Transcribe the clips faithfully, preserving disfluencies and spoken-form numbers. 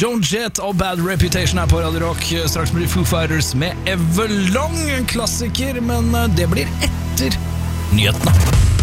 Joan Jett og Bad Reputation her på Radio Rock. Straks blir Foo Fighters med Everlong, en klassiker, men det blir etter nyhetene.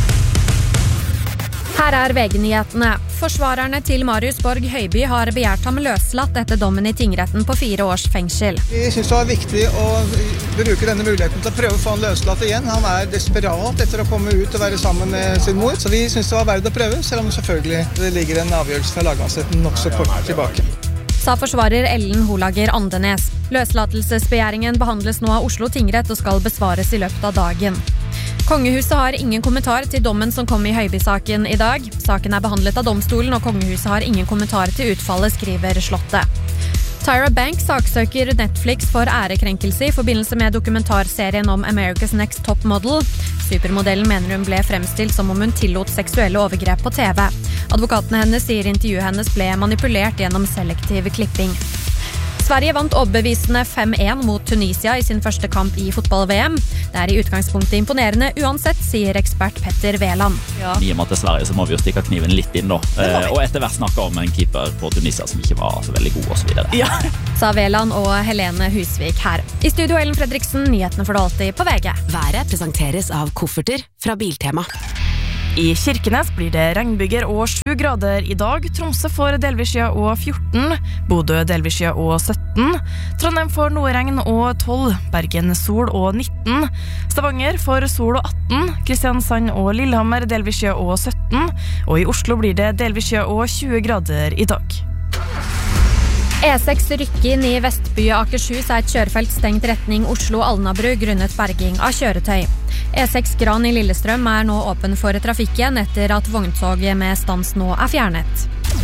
Her er V G-nyhetene. Forsvarerne til Marius Borg Høiby har begjært ham løslatt etter dommen i tingretten på fire års fengsel. Vi synes det var viktig å bruke denne muligheten til å prøve å få han løslatt igjen. Han er desperat etter å komme ut og være sammen med sin mor, så vi synes det var verdt å prøve, selv om selvfølgelig det ligger en avgjørelse fra lagmannsretten nok så kort tilbake. Sa forsvarer Ellen Holager Andenes. Løslatelsesbegjæringen behandles nå av Oslo tingrett og skal besvares i løpet av dagen. Kongehuset har ingen kommentar til dommen som kom i Høiby-saken i dag. Saken er behandlet av domstolen, og kongehuset har ingen kommentar til utfallet, skriver Slottet. Tyra Banks saksøker Netflix for ærekrenkelse i forbindelse med dokumentarserien om America's Next Top Model. Supermodellen mener hun ble fremstilt som om hun tillot seksuelle overgrep på T V. Advokatene hennes sier intervjuet hennes ble manipulert gjennom selektiv klipping. Sverige vant overbevisende fem en mot Tunisia i sin første kamp i fotball-V M. Det er i utgangspunktet imponerende uansett, sier ekspert Petter Veland. Ja. I og med til Sverige så må vi jo stikke kniven litt inn da. Eh, og etter hvert snakke om en keeper på Tunisia som ikke var så veldig god og så videre. Ja. Sa Veland og Helene Husvik her. I studio Ellen Fredriksen, nyhetene for det alltid på V G. Været presenteres av kofferter fra Biltema. I Kirkenes blir det regnbyger og sju grader i dag. Tromsø får delvis skya og fjorten. Bodø delvis skya og sytten. Trondheim får noe regn og tolv. Bergen sol og nitten. Stavanger får sol og atten. Kristiansand og Lillehammer delvis skya og sytten. Og i Oslo blir det delvis skya og tjue grader i dag. E seks Rykken i Vestby Akershus er et kjørefelt stengt retning Oslo-Alnabru grunnet berging av kjøretøy. E seks Gran i Lillestrøm er nå åpen for trafikken etter at vogntoget med stans nå er fjernet.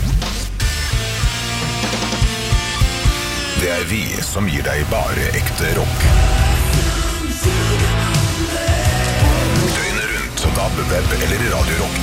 Det er vi som gir deg bare ekte rock. Døgnet rundt, D A B, web eller i Radio Rock